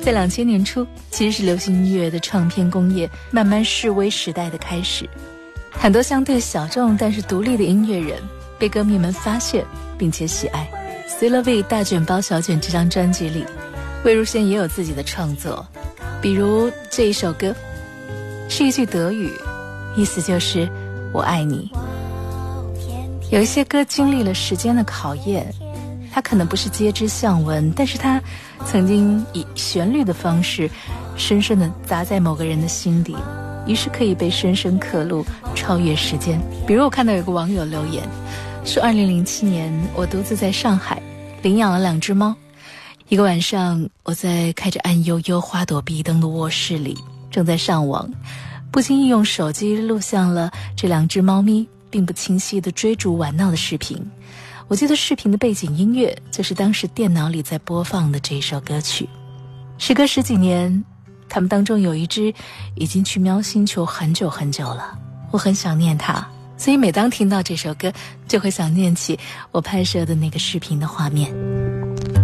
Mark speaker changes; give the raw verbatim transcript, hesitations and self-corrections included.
Speaker 1: 在两千年初，其实是流行音乐的唱片工业慢慢式微时代的开始，很多相对小众但是独立的音乐人被歌迷们发现并且喜爱。C L V 大卷包小卷这张专辑里，魏如萱也有自己的创作，比如这一首歌是一句德语，意思就是我爱你。有一些歌经历了时间的考验，它可能不是街知巷闻，但是它曾经以旋律的方式深深地砸在某个人的心底，于是可以被深深刻录，超越时间。比如我看到有个网友留言说，二零零七年我独自在上海领养了两只猫，一个晚上我在开着暗幽幽花朵壁灯的卧室里正在上网，不经意用手机录像了这两只猫咪并不清晰的追逐玩闹的视频。我记得视频的背景音乐就是当时电脑里在播放的这一首歌曲。时隔十几年，他们当中有一只已经去喵星球很久很久了，我很想念它，所以每当听到这首歌就会想念起我拍摄的那个视频的画面。